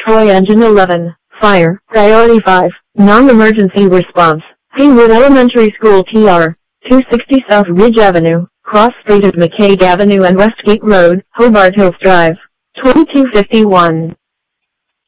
Troy Engine 11, Fire, Priority 5, Non-Emergency Response, Haywood Elementary School TR, 260 South Ridge Avenue, Cross Street of McCaig Avenue and Westgate Road, Hobart Hills Drive, 2251.